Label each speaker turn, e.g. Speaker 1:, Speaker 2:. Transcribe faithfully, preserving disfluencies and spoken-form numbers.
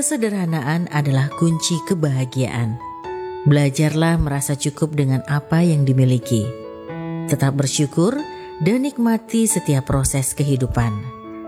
Speaker 1: Kesederhanaan adalah kunci kebahagiaan. Belajarlah merasa cukup dengan apa yang dimiliki. Tetap bersyukur dan nikmati setiap proses kehidupan.